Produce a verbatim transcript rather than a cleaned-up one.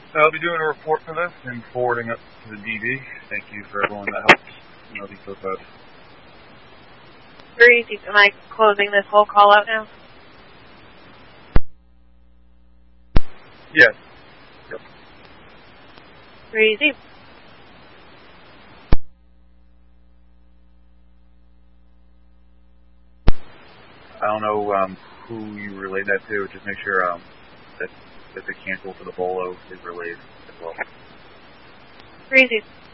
I'll be doing a report for this and forwarding it to the D B. Thank you for everyone that helped. You know, these so bad. Very easy. Am I closing this whole call out now? Yes. Yep. Very easy. I don't know um, who you relayed that to. Just make sure um, that, that the cancel for the bolo is relayed as well. Very easy.